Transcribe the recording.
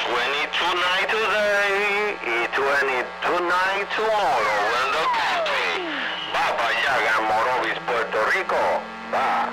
tonight today y 20 tonight tomorrow in the country. Baba Yaga, Morovis, Puerto Rico. Va.